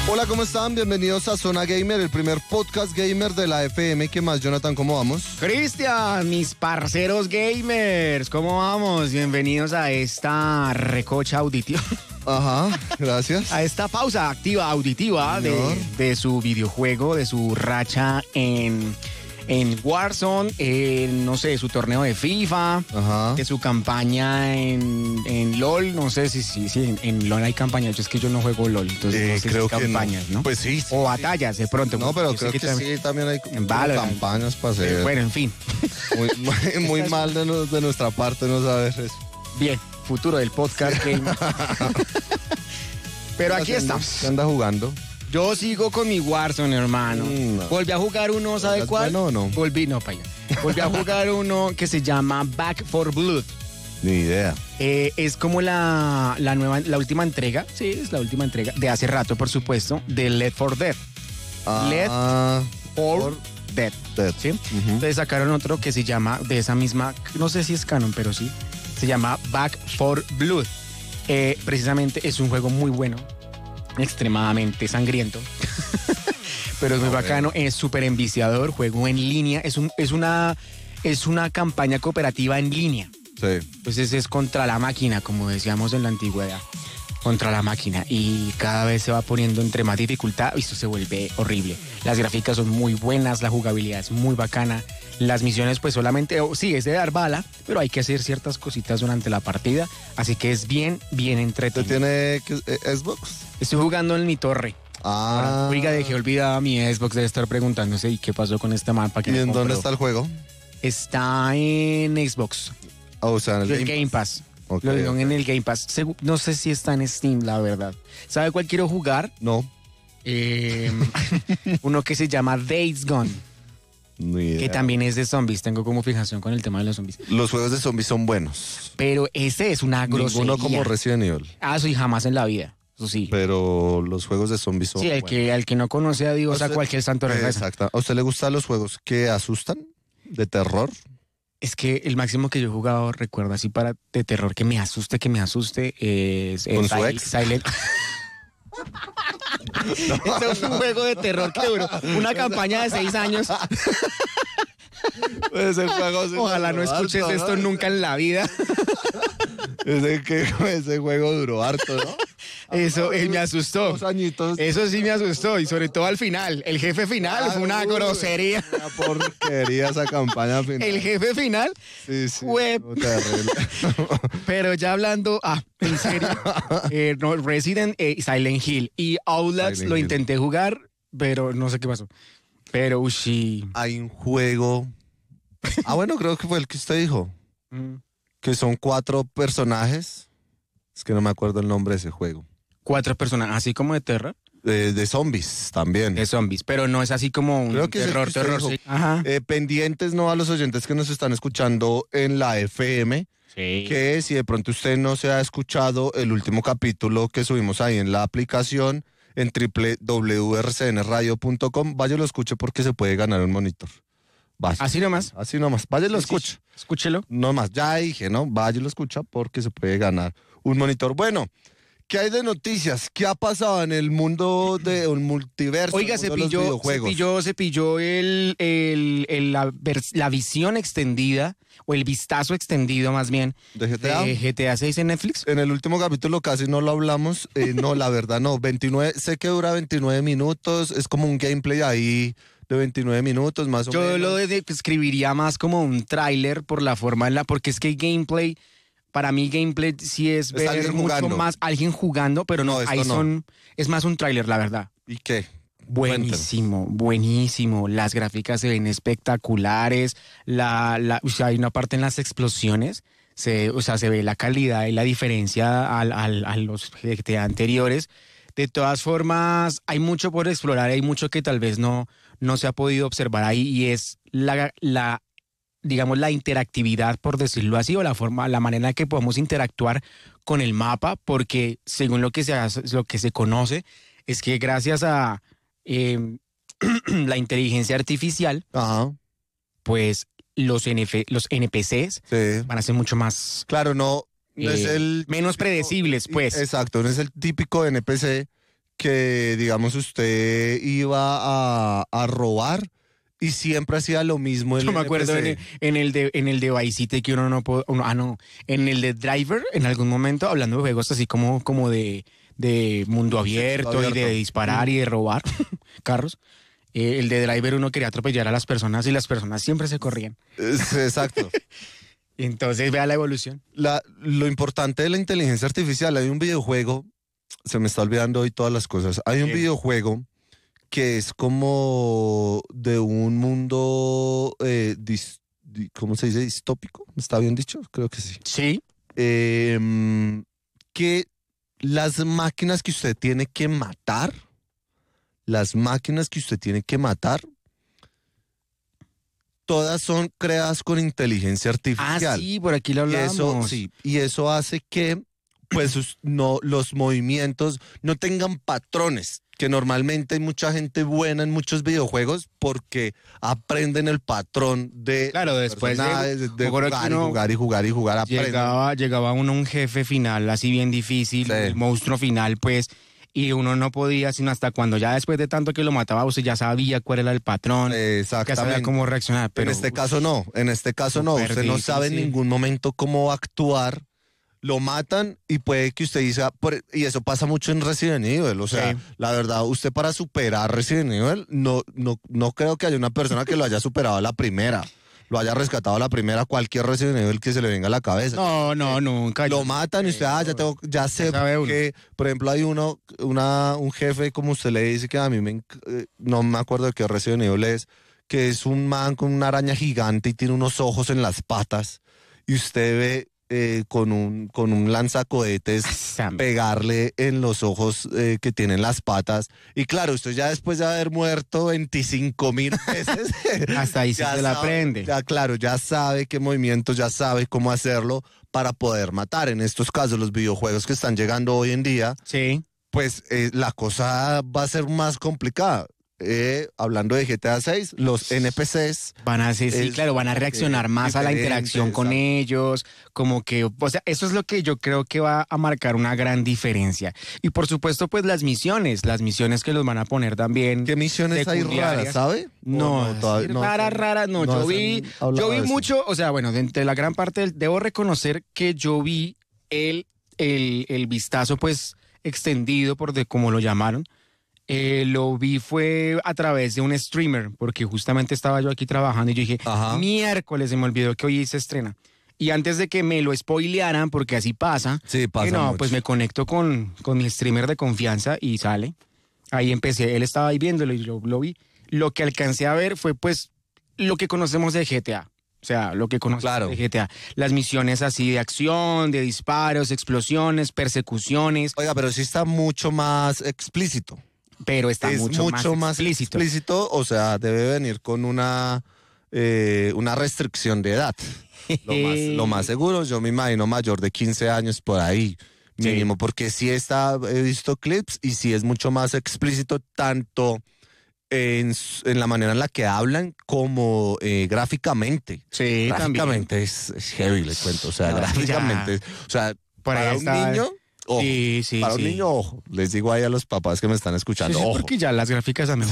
Hola, ¿cómo están? Bienvenidos a Zona Gamer, el primer podcast gamer de la FM. ¿Qué más, Jonathan? ¿Cómo vamos? Cristian, mis parceros gamers, ¿cómo vamos? Bienvenidos a esta recocha auditiva. Ajá, gracias. A esta pausa activa auditiva de su videojuego, de su racha en Warzone, no sé, su torneo de FIFA, Ajá. de su campaña en LOL, no sé si en LOL hay campañas, yo es que yo no juego LOL, entonces no sé creo si campañas, que no. ¿no? Pues sí. O batallas de pronto. No, pero yo sé creo que sí, también hay en Valorant. campañas para hacer. Bueno, en fin. Muy mal de nuestra parte no saber eso. Bien, futuro del podcast game. Pero aquí estamos. ¿Qué anda jugando? Yo sigo con mi Warzone, hermano. No. Volví a jugar uno, ¿sabe ¿Es cuál? bueno o no? Volví a jugar uno que se llama Back 4 Blood. Ni idea. Es como la última entrega, sí, es la última entrega, de hace rato, por supuesto, de Left 4 Dead. Left 4 Dead. ¿Sí? Uh-huh. Entonces sacaron otro que se llama, de esa misma, no sé si es canon, pero sí, se llama Back 4 Blood. Precisamente es un juego muy bueno, extremadamente sangriento, pero es muy bacano, es súper enviciador, juego en línea, es una campaña cooperativa en línea. Sí. Entonces es contra la máquina, como decíamos en la antigüedad, contra la máquina, y cada vez se va poniendo entre más dificultad y esto se vuelve horrible. Las gráficas son muy buenas, la jugabilidad es muy bacana, las misiones pues solamente, sí, es de dar bala, pero hay que hacer ciertas cositas durante la partida, así que es bien entretenido. ¿Usted tiene Xbox? Estoy jugando en mi torre. Ah. Oiga, dejé olvidada mi Xbox, debe estar preguntándose ¿y qué pasó con este mapa? ¿Y en dónde está el juego? Está en Xbox. O sea, en el Game Pass. Okay, Lo digo en el Game Pass. No sé si está en Steam, la verdad. ¿Sabe cuál quiero jugar? No. Uno que se llama Days Gone. Ni idea. Que también es de zombies. Tengo como fijación con el tema de los zombies. Los juegos de zombies son buenos. Pero ese es una grosería. Ninguno como Resident Evil. Sí, jamás en la vida. Eso sí. Pero los juegos de zombies son buenos. Al que no conoce a Dios, a cualquier santo regresa. Exacto. ¿A usted le gustan los juegos que asustan? ¿De terror? Es que el máximo que yo he jugado, recuerdo así de terror que me asuste, es ¿Con su ex? Silent. Eso es un juego de terror que duró una campaña de 6 años. Ese juego Ojalá no escuches harto, esto ¿no? nunca en la vida. Ese juego duró harto, ¿no? Eso me asustó. 2 añitos. Eso sí me asustó, y sobre todo al final. El jefe final fue una grosería. Una porquería esa campaña final. El jefe final Sí. fue Terrible. Pero ya hablando, en serio, Resident Silent Hill y Outlast Silent lo Hill. intenté jugar, pero no sé qué pasó. Pero sí. Hay un juego. Bueno, creo que fue el que usted dijo. Que son 4 personajes. Es que no me acuerdo el nombre de ese juego. 4 personas, así como de terror. De zombies también. De zombies, pero no es así como un Creo que es el que usted dijo. sí. Ajá. Pendientes no a los oyentes que nos están escuchando en la FM, Sí. que si de pronto usted no se ha escuchado el último capítulo que subimos ahí en la aplicación en www.rcnradio.com, vaya y lo escuche porque se puede ganar un monitor. Vaya. Así nomás. Así nomás. Vaya y lo escuche. Sí. Escúchelo. No más, ya dije, ¿no? Vaya y lo escucha porque se puede ganar un monitor. Bueno, ¿qué hay de noticias? ¿Qué ha pasado en el mundo del multiverso? Oiga, el mundo de los videojuegos? se pilló la visión extendida, o el vistazo extendido más bien, ¿De GTA? de GTA 6 en Netflix. En el último capítulo casi no lo hablamos. No, la verdad no. 29, sé que dura 29 minutos. Es como un gameplay ahí de 29 minutos más o menos. Yo lo describiría más como un tráiler por la forma porque es que gameplay, para mí gameplay sí es ver alguien mucho jugando. más alguien jugando, pero no, esto ahí no. es más un tráiler, la verdad. ¿Y qué? Buenísimo. Las gráficas se ven espectaculares. O sea, hay una parte en las explosiones. Se ve la calidad y la diferencia a los GTA anteriores. De todas formas, hay mucho por explorar, hay mucho que tal vez no se ha podido observar ahí, y es digamos, la interactividad, por decirlo así, o la manera en que podemos interactuar con el mapa, porque según lo que se conoce, es que gracias a la inteligencia artificial, Ajá. pues los NPCs Sí. van a ser mucho más... Claro, no es el menos típico, predecibles, pues. Exacto, no es el típico NPC que, digamos, usted iba a robar y siempre hacía lo mismo. Yo me acuerdo en el de Vice City que uno no puede, en el de Driver, en algún momento, hablando de juegos así como de mundo abierto y de disparar y de robar carros. El de Driver uno quería atropellar a las personas y las personas siempre se corrían. Exacto. Entonces vea la evolución. Lo importante de la inteligencia artificial, hay un videojuego, se me está olvidando hoy todas las cosas, hay un videojuego que es como de un mundo, ¿cómo se dice? Distópico, ¿está bien dicho? Creo que sí. Sí. Que las máquinas que usted tiene que matar, todas son creadas con inteligencia artificial. Ah, sí, por aquí lo hablamos. Y eso hace que pues los movimientos no tengan patrones, que normalmente hay mucha gente buena en muchos videojuegos porque aprenden el patrón de después de jugar, llegaba uno a un jefe final así bien difícil, el monstruo final pues, y uno no podía sino hasta cuando ya después de tanto que lo mataba usted ya sabía cuál era el patrón, exactamente, ya sabía cómo reaccionar. Pero en este caso no, usted no sabe en ningún momento cómo actuar. Lo matan y puede que usted diga, y eso pasa mucho en Resident Evil, o sea, la verdad, usted para superar Resident Evil, no creo que haya una persona que lo haya superado a la primera, lo haya rescatado a la primera, cualquier Resident Evil que se le venga a la cabeza. No, nunca. Lo matan y usted, ya sé que, por ejemplo, hay un jefe, como usted le dice, que a mí no me acuerdo de qué Resident Evil es, que es un man con una araña gigante y tiene unos ojos en las patas, y usted ve con un lanzacohetes pegarle en los ojos que tienen las patas. Y claro, usted ya después de haber muerto 25,000 veces, hasta ahí sí se la aprende. Ya sabe qué movimientos, ya sabe cómo hacerlo para poder matar. En estos casos, los videojuegos que están llegando hoy en día, pues la cosa va a ser más complicada. Hablando de GTA 6, los NPCs van a reaccionar más a la interacción con ellos, como que, o sea, eso es lo que yo creo que va a marcar una gran diferencia. Y por supuesto, pues las misiones que los van a poner también. ¿Qué misiones hay raras, sabe? Raras, no. Yo vi mucho, o sea, bueno, de entre la gran parte, debo reconocer que yo vi el vistazo, pues, extendido, como lo llamaron. Lo vi fue a través de un streamer, porque justamente estaba yo aquí trabajando y yo dije, miércoles se me olvidó que hoy se estrena. Y antes de que me lo spoilearan, porque así pasa, pues me conecto con mi streamer de confianza y sale. Ahí empecé, él estaba ahí viéndolo y yo lo vi. Lo que alcancé a ver fue pues lo que conocemos de GTA. O sea, lo que conocemos de GTA. Las misiones así de acción, de disparos, explosiones, persecuciones. Oiga, pero sí está mucho más explícito. Pero está mucho más explícito. O sea, debe venir con una restricción de edad. Lo más seguro, yo me imagino mayor de 15 años por ahí, mínimo, porque he visto clips y sí es mucho más explícito, tanto en la manera en la que hablan como gráficamente. Sí, gráficamente también. Es heavy, le cuento. O sea, gráficamente. O sea, para un niño. Ojo, para un niño, ojo. Les digo ahí a los papás que me están escuchando, ojo. Porque ya las gráficas han